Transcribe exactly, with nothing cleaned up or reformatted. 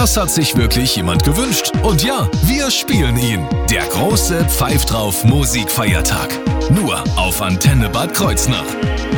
Das hat sich wirklich jemand gewünscht. Und ja, wir spielen ihn. Der große Pfeif drauf Musikfeiertag. Nur auf Antenne Bad Kreuznach.